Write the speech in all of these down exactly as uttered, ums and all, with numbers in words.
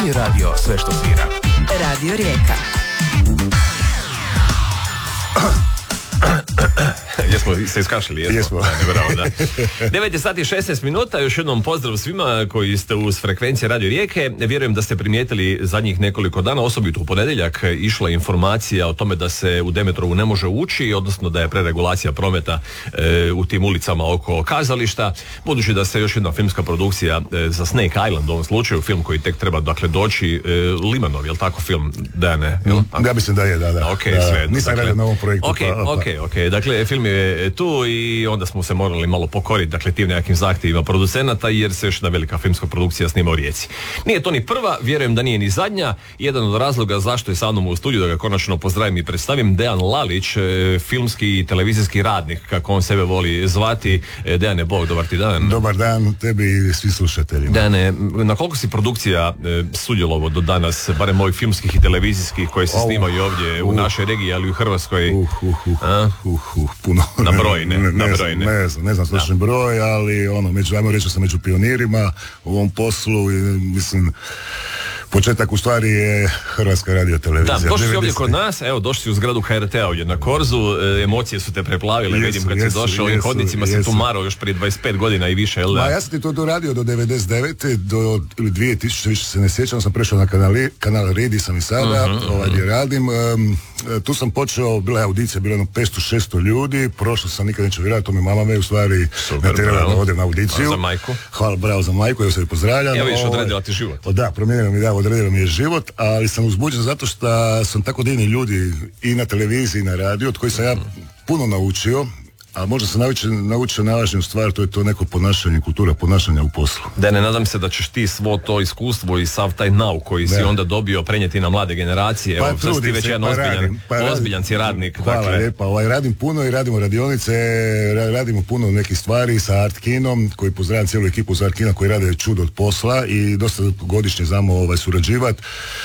Nije radio sve što svira. Radio Rijeka. Jesmo se iskašli, jesmo. Jesmo. Da, bravo, da. devet sati i šesnaest minuta, još jednom pozdrav svima koji ste uz frekvencije Radio Rijeke. Vjerujem da ste primijetili zadnjih nekoliko dana, osobito u ponedjeljak, išla informacija o tome da se u Demetrovu ne može ući, odnosno da je preregulacija prometa e, u tim ulicama oko kazališta. Budući da se još jedna filmska produkcija e, za Snake Island, u ovom slučaju, film koji tek treba dakle doći, e, Limanov, je li tako film? Da, ne? Jel? Ja mislim da je, da, da. Okay, da, sve, nisam dakle, radio na ovom projektu. Ok, pa, ok, pa. ok. Dakle, film je tu i onda smo se morali malo pokoriti, dakle, tim nekakvim zahtjevima producenata, jer se još jedna velika filmska produkcija snima u Rijeci. Nije to ni prva, vjerujem da nije ni zadnja. Jedan od razloga zašto je sa mnom u studiju, da ga konačno pozdravim i predstavim, Dejan Lalić, filmski i televizijski radnik, kako on sebe voli zvati. Dejane, Bog, dobar ti dan. Dobar dan tebi i svi slušateljima. Dejane, na koliko si produkcija e, sudjelovao do danas, barem ovih filmskih i televizijskih koje se snimaju ovdje uh, u našoj regiji, ali i u Hrvatskoj? Uh, uh, uh, uh, uh, puno. Na broj, ne, ne, na ne, broj, ne. ne znam, ne znam točni broj, ali ono, među, ajmo reći sam među pionirima u ovom poslu i mislim, početak u stvari je Hrvatska radiotelevizija. Da, došli si ovdje kod nas, evo, došli si u zgradu H R T-a ovdje na Korzu, e, emocije su te preplavile, jesu, vidim kad jesu, si došao, ovim hodnicima si tu marao još prije dvadeset pet godina i više, jel da? Ma, ja sam ti to doradio do devedeset devete do ili dvije tisuće, više se ne sjećam, sam prešao na kanali, kanal Redi sam i sada, uh-huh, ovaj gdje radim. Um, tu sam počeo, bila je audicija, bilo jedno petsto šesto ljudi, prošao sam, nikad neću vjerati, to mi mama me u stvari natjerala da odem na audiciju. Za majku. Hvala, bravo za majku, evo se je pozdravljam. Evo viš, ovaj, odredila ti život. O, da, promijenilo mi, da, odredilo mi je život, ali sam uzbuđen zato što sam tako divni ljudi i na televiziji i na radiju, od kojih sam ja puno naučio. A možda se naučio, naučio najvažniju stvar, to je to neko ponašanje, kultura ponašanja u poslu. Da, ne nadam se da ćeš ti svo to iskustvo i sav taj nauk koji si da. onda dobio prenijeti na mlade generacije. Pa, Evo, sad si ti već jedan pa ozbiljan, radim, pa ozbiljan si radnik. Hvala dakle. lijepa, ovaj, radim puno i radimo radionice, radimo puno nekih stvari sa Art Kinom, koji pozdravljam cijelu ekipu za Art Kina koji rade čudo od posla i dosta godišnje znamo ovaj, surađivati.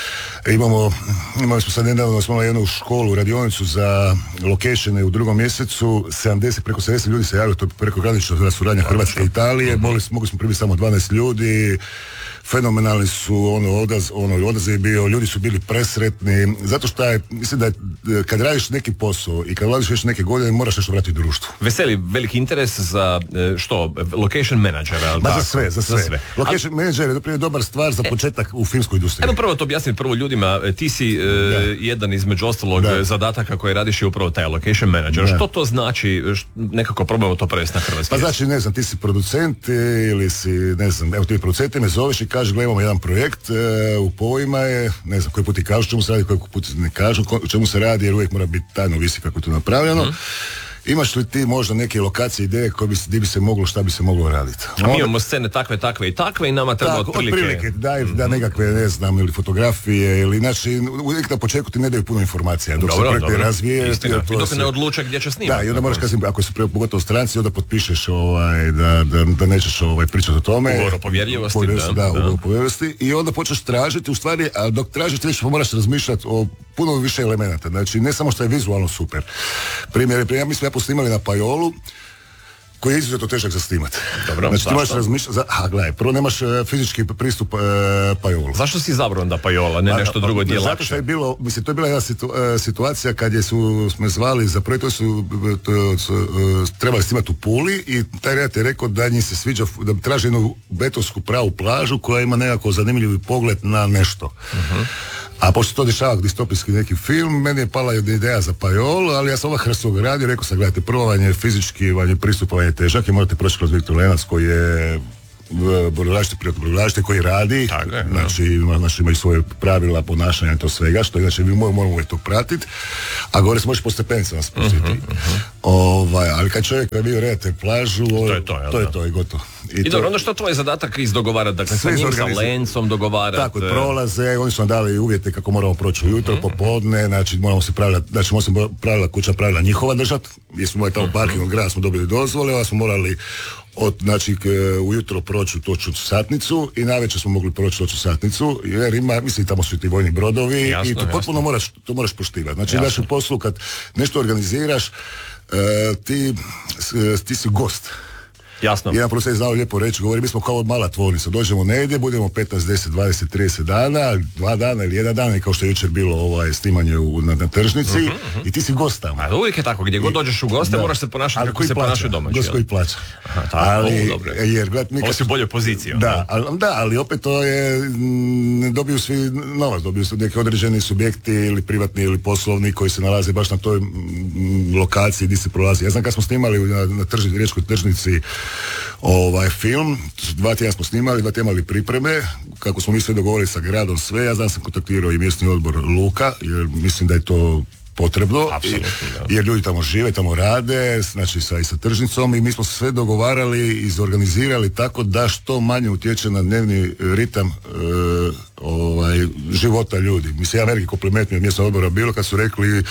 Imamo, imali smo sad nedavno, smo imali jednu školu, radionicu za location u drugom mjesecu, sedamdeset, preko sedamdeset ljudi se javilo, to je preko granična suradnja Hrvatske i Italije, mogli, mogli smo primiti samo dvanaest ljudi, fenomenalni su ono, odaz, ono odaziv bio, ljudi su bili presretni, zato što je, mislim da je, kad radiš neki posao i kad radiš već neke godine, moraš nešto vratiti društvu. Veseli, veliki interes za, što, location menadžera? Ma za sve, za sve. Za sve. Location Al... manager je doprije dobar stvar za početak e, u filmskoj industriji. Evo prvo to objasniti prvo ljudima, ti si e, jedan između ostalog da. zadataka koje radiš je upravo taj location manager. Da. Što to znači, nekako probamo to prevesti na hrvatski? Pa znači, ne znam, ti si producent ili si, ne znam, evo ti producenti me zoveš i kaže, gledamo jedan projekt, e, u povojima je, ne znam, koji put ti kažu čemu se radi, koji put ne kažu čemu se radi, jer uvijek mora biti tajno, visi kako je to napravljeno. Mm. Imaš li ti možda neke lokacije, ideje koje bi, gdje bi se moglo, šta bi se moglo raditi? A mi imamo scene takve, takve i takve i nama treba tako, otprilike. otprilike daj, da nekakve, ne znam, ili fotografije, ili, znači, uvijek na početku ti ne daju puno informacija, dok dobro, se projekt ne razvije. Istina, i dok se ne odluče gdje će snimati. Da, i onda moraš kasnije, ako su pogotovo stranci, onda potpišeš ovaj, da, da, da nećeš ovaj, pričati o tome. Ugovor o povjerljivosti. Da, da, ugovor o povjerljivosti. I onda počneš tražiti, u stvari, a dok tražiš, ti već moraš razmišljati o puno više elemenata. Znači, ne samo što je vizualno super. Primjer, primjer, mi smo ja posnimali na Pajolu, koji je izuzetno težak za snimat. Dobro, znači ti možeš razmišljati, za, a gledaj, prvo nemaš uh, fizički pristup uh, Pajolu. Zašto si izabrao da Pajola, ne nešto drugo gdje lakše? Zato što je bilo, mislim, to je bila jedna situ, uh, situacija kad je su, smo zvali za projekt, to su, to, su uh, trebali snimati u Puli i taj redatelj je rekao da njih se sviđa, da traži jednu betonsku pravu plažu koja ima nekako zanimljivi pogled na nešto. Uh-huh. A pošto to dešava distopijski neki film, meni je pala jedna ideja za Pajol, ali ja sam ovak Hrvatskog radio, rekao sam, gledajte, prvo vam je fizički, vam je pristup, vam je težak i morate proći kroz Viktor Lenac koji je brodogradilište, privatno brodogradilište koji radi, tako je, znači, ima, znači imaju svoje pravila ponašanja i to svega, što inače mi moramo, moramo to pratiti, a gore se možeš po stepenicama spustiti. Uh-huh, uh-huh. Ovaj, ali kad čovjek je bio redatelj plažu, to je to, jel, to je to i gotovo. I, I to, dobro, onda što tvoj zadatak izdogovarati, dakle sa njim, sa Lencom dogovarati. Tako, prolaze, oni su nam dali uvjete kako moramo proći ujutro, mm-hmm. popodne, znači moramo se pravila, znači moramo se pravila, kuća pravila njihova držati, jer smo morali tamo mm-hmm. parking od grada, smo dobili dozvole, onda smo morali od, znači, k, ujutro proći točnu satnicu i navečer smo mogli proći točnu satnicu, jer ima, mislim, tamo su i ti vojni brodovi, jasno, i to jasno. Potpuno moraš, to moraš poštivati. Znači, u našem poslu, kad nešto organiziraš, uh, ti, uh, ti si gost. Jasno. Jedan producent je znao lijepo reći, govori, mi smo kao mala tvornica, dođemo negdje, budemo petnaest, deset, dvadeset, trideset dana, dva dana ili jedan dan, kao što je jučer bilo ovaj snimanje u, na, na tržnici, uh-huh, uh-huh. i ti si gost tamo. A uvijek je tako, gdje god dođeš u goste, da. Moraš se ponašati kako se ponašaju domaći. Gost koji plaća. Aha, tako, ali, dobro. Jer, gled, nikad... Ovo si u boljoj poziciji. Da, ali, da, ali opet to je, ne dobiju svi novac, dobiju su neki određeni subjekti ili privatni ili poslovni koji se nalaze baš na toj m, lokaciji gdje se prolazi. Ja znam kad smo snimali na, na tržni, riječkoj tržnici ovaj film, dva tjedna smo snimali, dva tjedna imali pripreme, kako smo mi sve dogovorili sa gradom sve, ja znam sam kontaktirao i mjesni odbor Luka, jer mislim da je to potrebno, i, jer ljudi tamo žive, tamo rade, znači sa, i sa tržnicom, i mi smo sve dogovarali i izorganizirali tako da što manje utječe na dnevni ritam e, ovaj, života ljudi. Mislim, ja veliki kompliment mi od mjesnog odbora bilo kad su rekli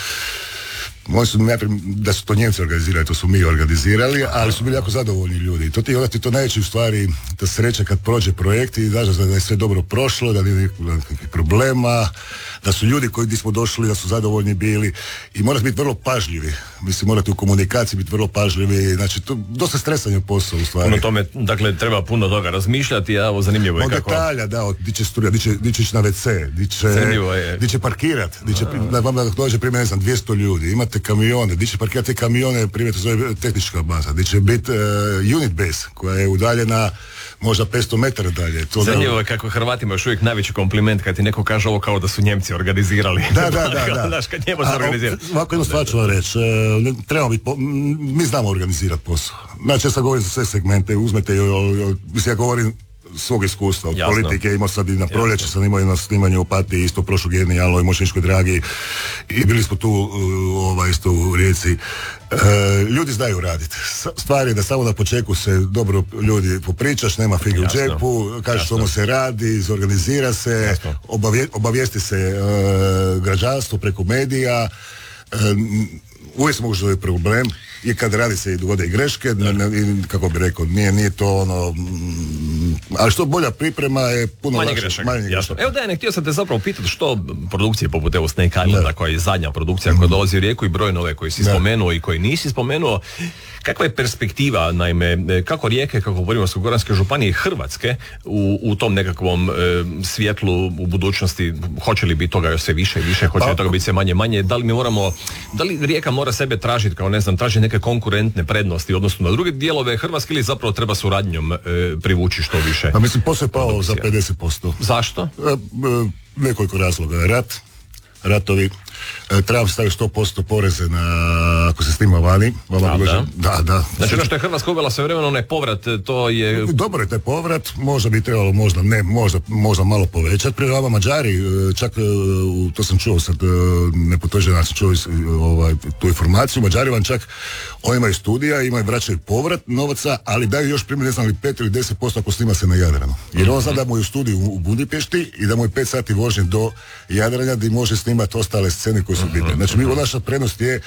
oni su najprije da su to Njemci organizirali, to su mi organizirali, ali su bili jako zadovoljni ljudi. I to ti, onda ti to najveći u stvari ta sreća kad prođe projekt i daže da je sve dobro prošlo, da nije nikakvih problema, da su ljudi koji smo došli, da su zadovoljni bili, i morate biti vrlo pažljivi. Mislim, morate u komunikaciji biti vrlo pažljivi, znači to dosta stresan je posao u stvari. Puno tome, dakle, treba puno toga razmišljati, a ovo zanimljivo je od kako... Od detalja, da, od di će struja, di će, di će ići na ve ce, di će, di će parkirat, di će, da vam da dođe primjer, ne znam, dvjesto ljudi, imate kamione, di će parkirati kamione, primjer, to zove tehnička baza, di će biti uh, unit base, koja je udaljena možda petsto metara dalje. To zanimljivo je kako Hrvatima još uvijek najveći kompliment kad ti neko kaže ovo kao da su Njemci organizirali. Da, da, da. da. Znaš, kad Njemac organizira. Ovako jednu stvar ću vam reći. E, trebamo biti, po, mi znamo organizirati posao. Znači, ja sad govorim za sve segmente, uzmete, o, o, mislim, ja govorim svog iskustva od Jasno. politike, imao sad i na proljeće, sam imao i na snimanju Opatiji, isto prošlo genijalno, i Mošničkoj Dragi, i bili smo tu ovaj, isto u Rijeci. E, ljudi znaju raditi. Stvar je da samo na početku se dobro ljudi popričaš, nema fige u džepu, kažeš što mu se radi, izorganizira se, obavije, obavijesti se e, građanstvo preko medija, e, uvijek se može da problem, i kad radi se i dogode i greške, ne, ne, kako bi rekao, nije, nije to ono, mm, ali što bolja priprema je puno manje lakše, grešaka. Manje grešaka. Evo Dejane, htio sam te zapravo pitati što produkcije poput evo Snake Islanda, koja je zadnja produkcija koja dolazi u Rijeku, i broj nove koji si da. spomenuo i koji nisi spomenuo, kakva je perspektiva, naime, kako Rijeke, kako Primorsko-goranske županije i Hrvatske u, u tom nekakvom e, svjetlu u budućnosti, hoće li biti toga još sve više i više, hoće li toga biti sve manje manje, da li mi moramo, da li Rijeka mora sebe tražiti kao, ne znam, traži neke konkurentne prednosti odnosno na druge dijelove Hrvatske, ili zapravo treba suradnjom e, privući što više? Pa mislim, posao je pao za pedeset posto. Zašto? E, e, nekoliko razloga. Rat, ratovi, e, treba staviti sto posto poreze na, ako se snima vani. Da, dođe, da. da, da. Znači ono što je Hrvatska uvela sve vremeno, onaj povrat, to je... Dobro je taj povrat, možda bi trebalo, možda ne, možda, možda malo povećati. Prije vama Mađari, čak to sam čuo sad, ne potvrđeno, sam čuo ovaj, tu informaciju, Mađari vam čak, oni imaju studija, imaju, vraćaju povrat novaca, ali daju još primjer, ne znam li pet ili deset posto ako snima se na Jadranu. Jer on zna da mu je u studiju u Budimpešti i da mu je pet sati vožnje do Jadrana gdje može snimati ostale scene koje su bitne. Znači, mi, naša prednost je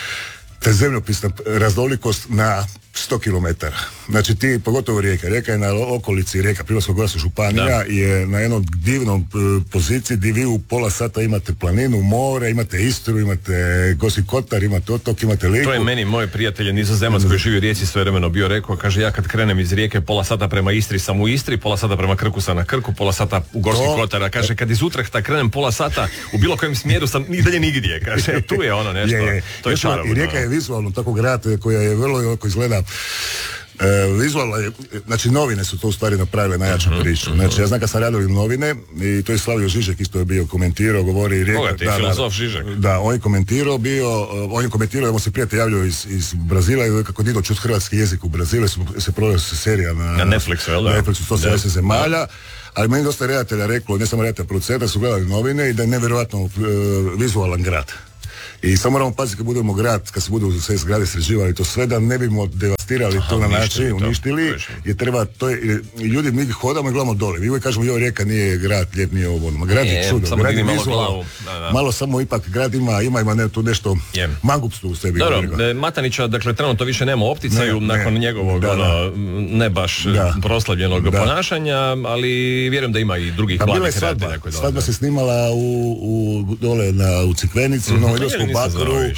ta zemljopisna raznolikost na sto kilometara. Znači ti, pogotovo Rijeka, Rijeka je na okolici, Rijeka, Primorsko-goranska županija da. je na jednom divnom uh, poziciji gdje vi u pola sata imate planinu, more, imate Istru, imate Gorski kotar, imate otok, imate Liku. To je meni moj prijatelj Nizozemac koji živi u Rijeci svojevremeno bio rekao, kaže, ja kad krenem iz Rijeke pola sata prema Istri sam u Istri, pola sata prema Krku sam na Krku, pola sata u Gorski to... kotar, kaže, kad iz Utrehta krenem pola sata u bilo kojem smjeru sam i dalje nigdje, kaže, tu je ono nešto, je, je. to je čarovno. I Rijeka je vizualno tako grad koja je vrlo oko izgleda. E, vizualno je, znači novine su to u stvari napravile najjaču uh-huh, priču. Znači ja znam kad sam radio novine i to je Slavio Žižek isto je bio komentirao, govori Rijeka. Koga ti, da, filozof Žižek? Da, on je komentirao bio, on je komentirao, on se prijatelj javljao iz, iz Brazila i kako nido čut hrvatski jezik u Brazilu, se, se prodao se serija na, na Netflixu, jel da? Na Netflixu sto sedamdeset zemalja. Ali meni dosta redatelja reklo, ne samo redatelja, producenta su gledali novine i da je nevjerojatno uh, vizualan grad. I samo moramo paziti kad budemo grad, kad se budu sve zgrade sređivali to sve, da ne bimo devastirali Aha, to na način, uništili, jer treba, to je, ljudi mi hodamo i gledamo dole. Mi uvijek kažemo, joj, Rijeka nije grad, lijep nije ovo, ono. Grad je čudo, grad je vizualno, malo samo ipak grad ima, ima, ima ne, tu nešto mangupstvo u sebi. Dobro, Matanića, dakle, trenutno više nema opticaju, ne, nakon ne, njegovog, da, ono, ne baš da. proslavljenog da. ponašanja, ali vjerujem da ima i drugih mladih redatelja koji dolaze. Svadba se snimala u, u, dole na, u Cikvenici, mm-hmm. u Novoj u Bakru,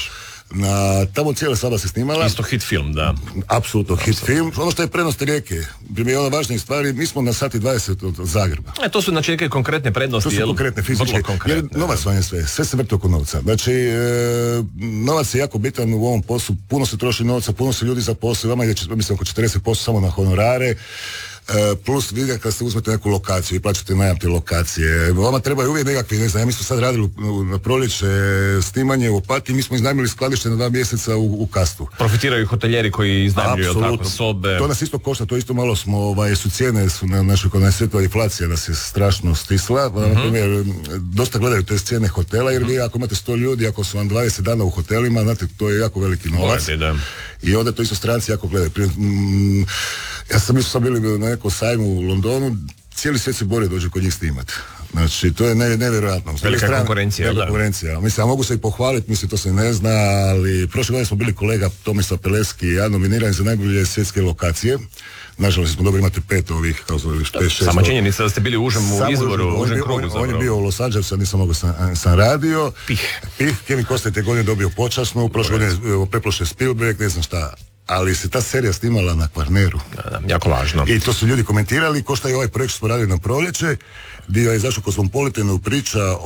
Na, tamo cijela sada se snimala. Isto hit film, da. Apsolutno hit film. Ono što je prednost Rijeke, bi je ona važnijih stvari, mi smo na sati dvadeset od Zagreba. E, to su znači neke konkretne prednosti. To su konkretne fizičke, jer novac vam je sve, sve se vrti oko novca. Znači, e, novac je jako bitan u ovom poslu, puno se troši novca, puno se ljudi zaposli, vama ide, mislim, oko četrdeset posto samo na honorare. Uh, plus vidite kad ste uzmete neku lokaciju i plaćate najam te lokacije, vama trebaju uvijek nekakvi, ne znam, mi smo sad radili na proljeće snimanje u Opatiji, mi smo iznajmili skladište na dva mjeseca u, u Kastu. Profitiraju hotelijeri koji iznajmljuju tako sobe. To nas isto košta, to isto malo smo, ovaj, su cijene su na našoj, kod nas svjetova inflacija nas je strašno stisla, mm-hmm. na primjer, dosta gledaju te cijene hotela, jer vi ako imate sto ljudi, ako su vam dvadeset dana u hotelima, znate, to je jako veliki novac. Da. I onda to isto stranci jako gledaju. Prije, mm, ja sam isto sam bili na nekom sajmu u Londonu, cijeli svijet se bori dođe kod njih snimati. Znači, to je ne, nevjerojatno. Velika strane, konkurencija, velika konkurencija. Mislim, ja mogu se i pohvaliti, mislim, to se ne zna, ali prošle godine smo bili kolega Tomislav Peleski, ja nominiran za najbolje svjetske lokacije. Nažalost smo dobro imate pet ovih, kao zove, pet, šest. Sama činjenica da ste bili u užem izvoru, u užem krugu zapravo. On je bio u Los Angelesu, nisam mogao sam, sam radio. Pih. Pih, Kevin Costner te godine dobio počasnu, prošle godine preploše Spielberg, ne znam šta. Ali se ta serija snimala na Kvarneru. Da, da, jako važno. I to su ljudi komentirali, ko šta je ovaj projekt što smo radili na proljeće, bio je izašao Kosmopolitanu priča o,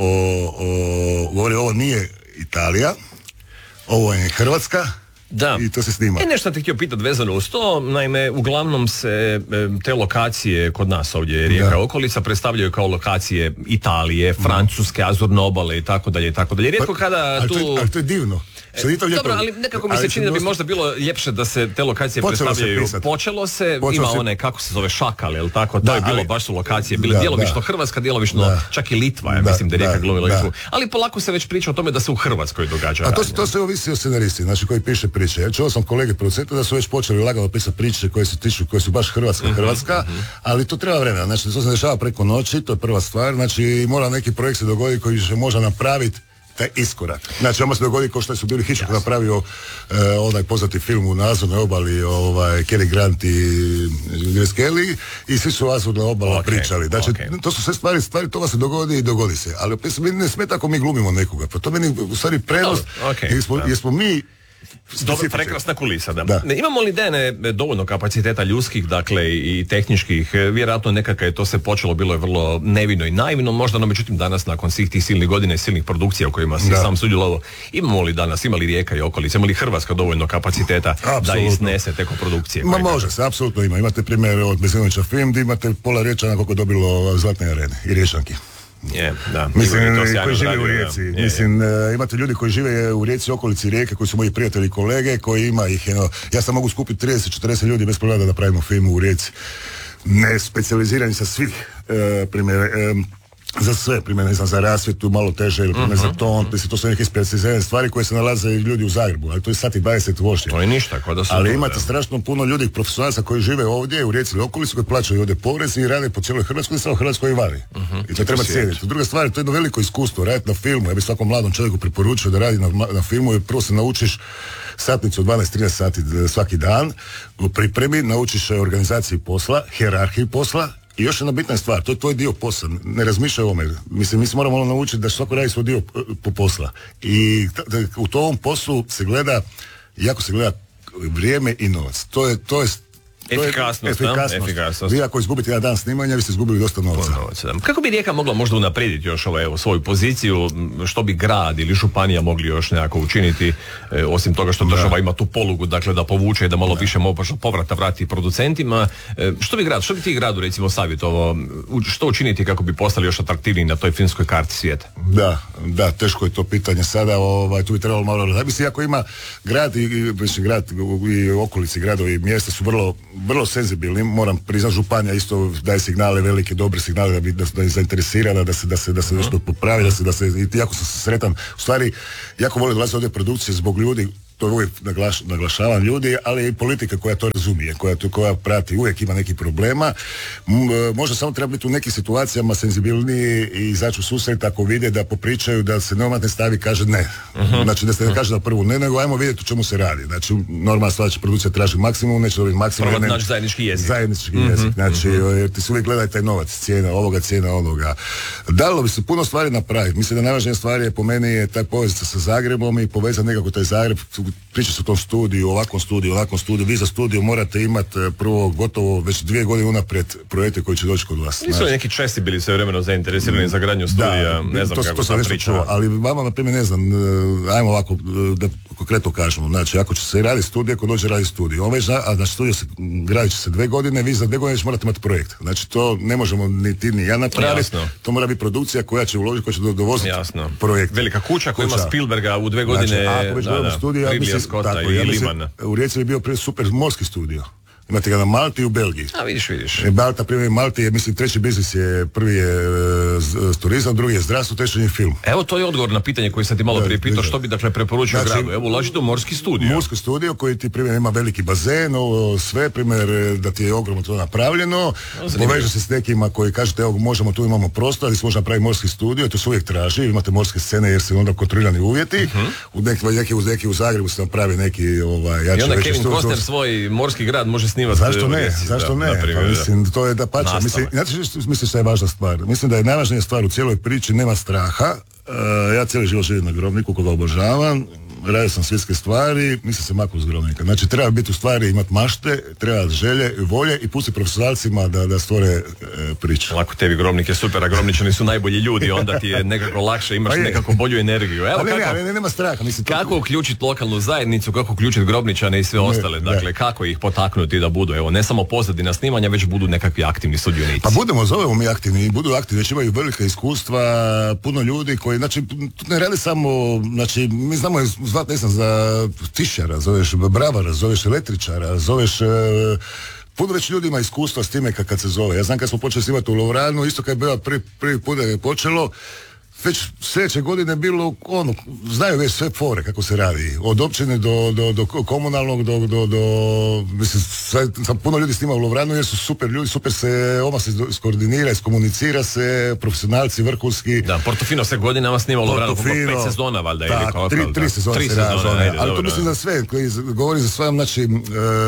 o govori, ovo nije Italija, ovo je Hrvatska. Da. I to se snima. E, nešto ti htio pitati vezano uz to, naime, uglavnom se te lokacije kod nas ovdje, Rijeka okolica, predstavljaju kao lokacije Italije, Francuske, Azurne obale i tako dalje i tako dalje. Rijetko kada pa, tu... Ali to je, ali to je divno. E, dobro, ali nekako mi se čini da bi možda bilo ljepše da se te lokacije Počelo predstavljaju. Se Počelo se, Počelo ima se... one, kako se zove, Šakal, jel tako? To da, je bilo, ali... baš su lokacije, bile da, djelovično da. Hrvatska, djelovično da. čak i Litva, ja da, mislim da je Rijeka glumila da. Litvu. Ali polako se već priča o tome da se u Hrvatskoj događa. A to, to se ovisi o scenaristi, znači koji piše priče. Ja čuo sam kolege producenta da su već počeli lagano pisati priče koje su tiču, koje su baš Hrvatska, uh-huh, Hrvatska, uh-huh. ali to treba vremena. Znači to se dešava preko noći, to je prva stvar. Znači mora neki projekt se dogoditi koji će možda napraviti taj iskorak. Znači, ono se dogodi kao što su bili Hitchcock napravio uh, onaj poznati film u Azurnoj obali, ovaj, Cary Grant i Grace Kelly, i svi su o Azurnoj obali okay, pričali. Znači, okay. to su sve stvari, stvari, to se dogodi i dogodi se. Ali opet mi ne smeta ako mi glumimo nekoga. Pa to meni u stvari prenost, okay, jer smo, jer smo mi Dobro, prekrasna kulisa, da. da. Ne, imamo li dene dovoljno kapaciteta ljudskih, dakle, i tehničkih? Vjerojatno nekako je to se počelo, bilo je vrlo nevino i naivno, možda, no međutim danas nakon svih tih silnih godina i silnih produkcija u kojima si da. sam sudjelovao, imamo li danas, ima li Rijeka i okolice, ima li Hrvatska dovoljno kapaciteta apsolutno. Da iznese te koprodukcije? Ma može se, apsolutno ima. Imate primjer od Bezinovića film, gdje imate pola Riječana koliko dobilo Zlatne arene i Riječanki. Je, da. Mislim, koji žive u Rijeci. Je, Mislim, je. imate ljudi koji žive u Rijeci, okolici Rijeke, koji su moji prijatelji i kolege, koji ima ih, jedno, ja sam mogu skupiti trideset četrdeset ljudi bez problema da napravimo film u Rijeci. Ne specijalizirani sa svih e, primjer, e, za sve, primjer, ne znam, za rasvjetu, malo teže, ili primjer, uh-huh, za ton, uh-huh. to su neke specijalizirane stvari koje se nalaze i ljudi u Zagrebu, ali to je sati dvadeset vožnje. To je ništa, kod da su ali imate strašno puno ljudi, profesionalaca koji žive ovdje u Rijeci ili okolici, koji plaćaju ovdje porez i rade po cijeloj Hrvatskoj, i samo Hrvatskoj i vani. Uh-huh. I to treba cijeniti. Druga stvar, to je jedno veliko iskustvo, raditi na filmu. Ja bih svakom mladom čovjeku preporučio da radi na, na filmu, jer prvo se naučiš satnicu od dvanaest trinaest sati svaki dan, u pripremi, naučiš organizaciji posla, hijerarhiji posla. I još jedna bitna stvar, to je tvoj dio posla, ne razmišljaj o ovome. Mislim, mi se moramo naučiti da svako radi svoj dio po posla. I t- u tom poslu se gleda, jako se gleda vrijeme i novac. To je, to je Efikasnost, efikasnost. efikasnost. Vi ako izgubite jedan dan snimanja, vi ste izgubili dosta novca. Kako bi Rijeka mogla možda unaprijediti još ovaj, evo, svoju poziciju, što bi grad ili županija mogli još nekako učiniti, e, osim toga što država da. ima tu polugu, dakle da povuče i da malo da. više povrata vrati producentima, e, što bi grad, što bi ti gradu recimo savjetovao, što učiniti kako bi postali još atraktivniji na toj filmskoj karti svijeta? Da, da, teško je to pitanje sada, ovaj, tu bi trebalo malo, mislim, ako ima grad i, mislim, grad i okolici, gradovi i mjesta su vrlo vrlo senzibilni, moram priznati, županija isto daje signale, velike, dobre signale da bi da, da je zainteresirana, da se da se da se nešto popravi, da se da se i jako sam sretan. U stvari jako volim dolaziti ovdje produkcije zbog ljudi. to uvijek naglaš, naglašavam ljudi, ali i politika koja to razumije, koja to koja prati, uvijek ima neki problema. M, možda samo treba biti u nekim situacijama senzibilniji i izaći u susret ako vide da popričaju, da se normat ne stavi kaže ne. Uh-huh. Znači da se ne kaže na prvu ne, nego ajmo vidjeti o čemu se radi. Znači normalna stvar će producija traži maksimum, neće dobiti maksimum. Prvo naš zajednički jezik. Zajednički uh-huh. jezik. Znači uh-huh. jer ti se uvijek gledaj taj novac, cijena ovoga, cijena onoga. Dalo bi se puno stvari napraviti. Mislim da najvažnija stvar je po meni je taj poveznica sa Zagrebom i povezati nekako taj Zagreb. Priča se o tom studiju, ovakvom studiju, ovakvom studiju. Vi za studiju morate imati prvo gotovo već dvije godine unaprijed projekte koji će doći kod vas. Nisu li neki Česi bili sve vremeno zainteresirani za gradnju studija? Da, ne znam to, kako to sam nešto čuo, ali vama na primjer ne znam, ajmo ovako da konkretno kažemo. Znači, ako će se raditi studij, ako dođe raditi studij, on već, a znači studij se gradit će se dve godine, vi za dve godine morate imati projekt. Znači, to ne možemo ni ti ni ja napraviti. To mora biti produkcija koja će uložiti, koja će dovoziti Jasno. projekt. Velika kuća koja ima Spielberga u dve godine. Znači, ako već da, da, studija, Ridleya Scotta i ja Limana. U Rijeci je bio prije super morski studio. Imate ga na Malti i u Belgiji. A vidiš, vidiš. Malta, primjer Malti je, mislim, treći biznis je, prvi je z, turizam, drugi je zdravstvo, treći je film. Evo, to je odgovor na pitanje koji sam ti malo prije pitao, što bi dakle preporučio znači, gradu. Evo, ulažite u morski studio. Morski studio koji ti, primjer, ima veliki bazen, ovo sve, primjer, da ti je ogromno to napravljeno, poveže se s nekima koji kažete, evo, možemo, tu imamo prostor, ali se može napraviti morski studio, to se uvijek traži, imate morske scene jer se onda kontrolirani uvjeti, uh-huh. u neki, neki, neki u Zagrebu se napravi neki, ovaj, jači, i onda Kevin Costner svoj morski grad može snimati. Zašto ne? Reci, Zašto da, ne? Primjer, pa, mislim, to je da pače. Mislim, znači, mislim što je važna stvar. Mislim da je najvažnija stvar u cijeloj priči, nema straha. Uh, ja cijeli život živim na Grobniku, koga obožavam. Radio sam svjetske stvari, nisam se makao s Grobnika. Znači, treba biti u stvari imati mašte, treba želje, volje i pustiti profesionalcima da, da stvore e, priču. Lako tebi, Grobnik je super, a Grobničani su najbolji ljudi, onda ti je nekako lakše, imaš nekako bolju energiju. Evo, ali kako, ne, ne, nema straha. Mislim, kako to... uključiti lokalnu zajednicu, kako uključiti Grobničane i sve ne, ostale, dakle, ne. Kako ih potaknuti da budu, evo, ne samo pozadina snimanja, već budu nekakvi aktivni sudionici. Pa budemo, zovemo mi aktivni, budu aktivni, već imaju velika iskustva, puno ljudi koji, znači, ne radi samo, znači, mi znamo zvat, ne znam, za tišara, zoveš bravara, zoveš električara, zoveš e, puno već ljudi ima iskustva s time kad, kad se zove. Ja znam kad smo počeli snimati u Lovranu, isto kad je bila prvi, prvi put da je počelo, već sljedeće godine bilo ono, znaju već sve fore kako se radi, od općine do, do, do komunalnog, do, do, do mislim, sve, sam puno ljudi snima u Lovranu jer su super ljudi, super se, oma se skoordinira, iskomunicira se, profesionalci, vrhunski. Da, Portofino se godinama snima u Lovranu, pet sezona valjda. Da, ili tri, tri, tri sezone tri se sezone, ajde, ali dobro, to mislim za sve, koji govori za sve, znači, uh,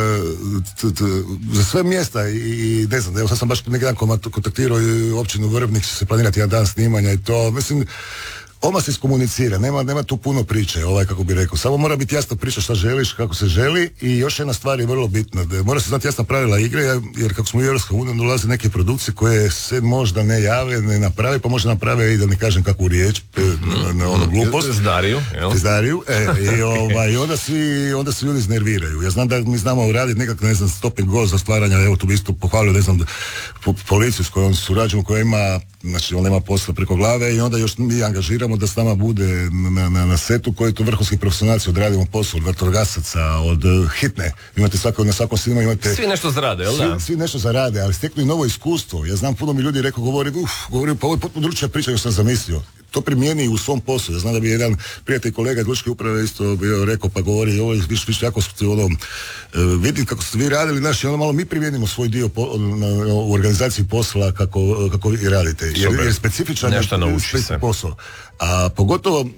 t, t, za sve mjesta i ne znam, evo sad sam baš neki dan kontaktirao i općinu Vrbnik, će se planirati jedan dan snimanja i to, mislim, Oma se iskomunicira, nema, nema tu puno priče, ovaj, kako bi rekao. Samo mora biti jasna priča šta želiš, kako se želi i još jedna stvar je vrlo bitna. Da mora se znati jasna pravila igre, jer kako smo u Europskoj uniji dolaze neke produkcije koje se možda ne jave, ne naprave, pa možda naprave i da ne kažem kakvu riječ, na, na onu glupost. Zdariju, jel? Zdariju, e, i, ovaj, i onda svi, onda se ljudi iznerviraju. Ja znam da mi znamo raditi nekako, ne znam, stop and go za stvaranja, evo tu bi isto pohvalio, ne znam, po, policiju s kojom surađujemo, koja ima, znači on nema posla preko glave i onda još mi angažiramo da s nama bude na, na, na setu koji tu vrhunski profesionalci odradimo posao, od vatrogasaca, od uh, hitne. Imate svako, na svakom svima imate... Svi nešto zarade, jel da? Svi, svi nešto zarade, ali steknu i novo iskustvo. Ja znam, puno mi ljudi rekao, govori, uf, govori, pa ovo je potpuno drugačija priča još sam zamislio. To primijeni u svom poslu. Ja znam da bi jedan prijatelj kolega iz Lučke uprave isto bio rekao, pa govori, ovo je više, više jako ono, vidim kako ste vi radili, naši, ono malo mi primijenimo svoj dio po, na, na, u organizaciji posla kako, kako vi radite. Jer, jer specifičan je specifičan posao. A pogotovo e,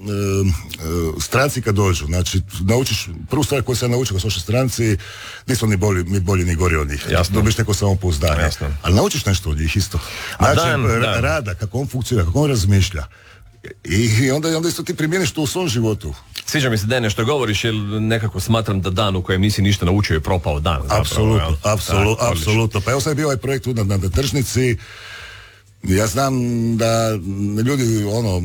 e, stranci kad dođu, znači naučiš, prvu stvar koju sam naučio kad su stranci, nisu ni bolji, ni bolji ni gori od njih. Jasno. Dobiš neko samopouzdanje. Jasno. Ali naučiš nešto od njih isto. Znači, dan, dan. rada, kako on funkcionira, kako on razmišlja. I onda, onda isto ti primjeniš to u svom životu. Sviđa mi se Dene što govoriš, jer nekako smatram da dan u kojem nisi ništa naučio je propao dan. Apsolutno, apsolutno, apsolutno. Pa evo sad je bio ovaj projekt na, na, na tržnici. Ja znam da ljudi, ono,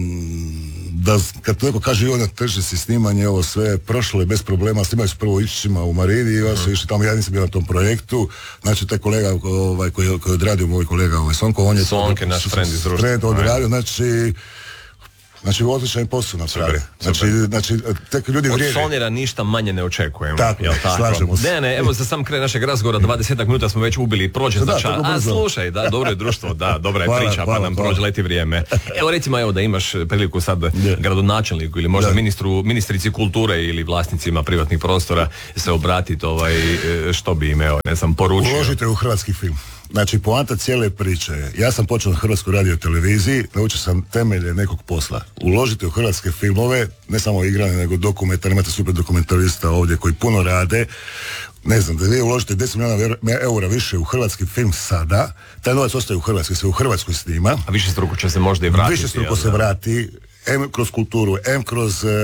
da kad neko kaže ovo na tržnici snimanje, ovo sve prošlo je bez problema, snimaju su prvo Ičićima u Marini i su išli tamo, ja nisam bio na tom projektu, znači taj kolega ovaj, koji, koji je odradio, moj kolega ovaj, Sonko, on je Sonke, naš friend iz društva. Friend odradio, znači Znači, odličan posao napravili. Znači, znači, tek ljudi vrijede. Od Sonira ništa manje ne očekujemo. Tako, jel tako? Slažemo se. Ne, ne, evo za sam kraj našeg razgovora, dvadesetak minuta smo već ubili, prođe za čas. A slušaj, da, dobro je društvo, da, dobra je hvala, priča, hvala, pa nam hvala. Prođe leti vrijeme. Evo recimo, evo da imaš priliku sad yeah. gradonačelniku ili možda ministru, ministrici kulture ili vlasnicima privatnih prostora se obratiti, ovaj, što bi im, evo, ne znam, poručio. Uložite u hrvatski film. Znači, poanta cijele priče je, ja sam počeo na Hrvatskoj radioteleviziji, naučio sam temelje nekog posla. Uložite u hrvatske filmove, ne samo igrane, nego dokumentarne, imate super dokumentarista ovdje koji puno rade. Ne znam, da vi uložite deset milijuna eura više u hrvatski film sada, taj novac ostaje u Hrvatskoj, se u Hrvatskoj snima. A više struko će se možda i vratiti. Više struko se vrati. M kroz kulturu, M kroz e, e,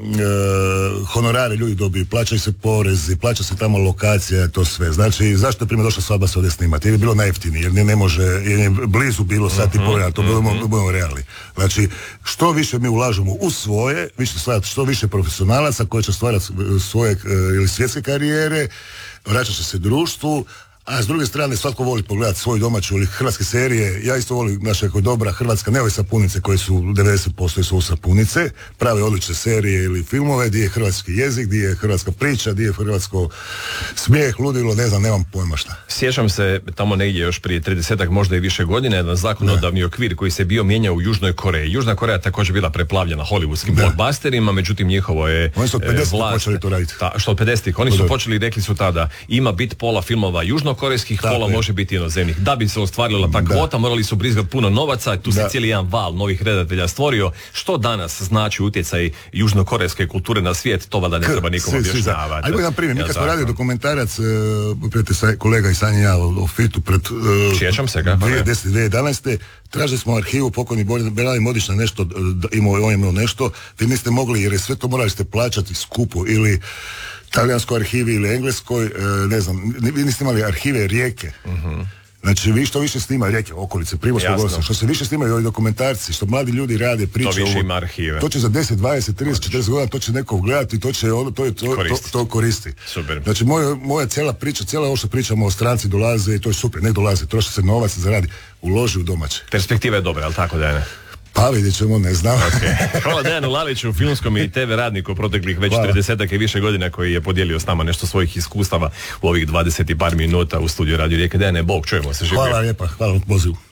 honorare ljudi dobiju, plaćaju se porezi, plaća se tamo lokacija, to sve. Znači, zašto je primjer došla svadba se ovdje snimati? Jer je bilo najjeftinije, jer ne, ne može, jer je blizu bilo sat i pol, a to budemo, budemo realni. Znači, što više mi ulažemo u svoje, više stvarati što više profesionalaca koji će stvarati svoje e, ili svjetske karijere, vraćat će se društvu. A s druge strane, svatko voli pogledati svoju domaću ili hrvatske serije. Ja isto volim naša koja dobra hrvatska, ne ove sapunice koje su devedeset posto su sapunice, prave odlične serije ili filmove, gdje je hrvatski jezik, gdje je hrvatska priča, gdje je hrvatsko smijeh, ludilo, ne znam, nemam pojma šta. Sjećam se tamo negdje još prije tridesetak, možda i više godine, jedan zakonodavni okvir koji se bio mijenjao u Južnoj Koreji. Južna Koreja također bila preplavljena hollywoodskim blockbusterima, međutim njihovo je oni su od pedesetih počeli to raditi. Ta, što od pedesetih, oni su počeli i rekli su tada, ima bit pola filmova južno korejskih, pola može biti inozemnih. Da bi se ostvarila ta kvota, morali su brizgati puno novaca, tu se da. cijeli jedan val novih redatelja stvorio. Što danas znači utjecaj južnokorejske kulture na svijet, to valjda ne treba nikom objašnjavati. Ajmo jedan primjer, mi kad smo radili dokumentarac, uh, kolega i Sanja ja o, o Fitu pred uh, Sjećam se ga, dvije deset dvije jedanaeste tražili smo arhivu, pokojni Berali Modić na nešto, imao on imao nešto, vi niste mogli, jer je sve to morali ste plaćati skupo, ili talijanskoj arhivi ili engleskoj, ne znam, vi niste imali arhive Rijeke. Uh-huh. Znači, vi što više snima Rijeke, okolice, Primorskog gosta, što se više snimaju ovi dokumentarci, što mladi ljudi rade, pričaju. To više ima arhive. To će za deset, dvadeset, trideset, četrdeset godina, to će neko gledati, to će ono, to, to, to, to koristi. Super. Znači, moja, moja cijela priča, cijela ovo što pričamo o stranci dolaze, i to je super, nek dolaze, troši se novac, zaradi, uloži u domaće. Perspektiva je dobra, ali tako da je ne? Pa vidjet ćemo, ne znam. Okay. Hvala Dejanu Laliću, filmskom i te ve radniku proteklih već tridesetak i više godina, koji je podijelio s nama nešto svojih iskustava u ovih dvadeset i par minuta u studiju Radio Rijeke. Dejane, Bog, čujemo se. Živio. Hvala lijepa, hvala na pozivu.